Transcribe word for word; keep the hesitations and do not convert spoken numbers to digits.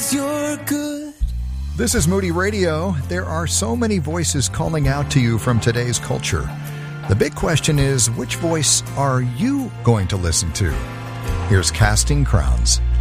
'cause you're good. This is Moody Radio. There are so many voices calling out to you from today's culture. The big question is, which voice are you going to listen to? Here's Casting Crowns.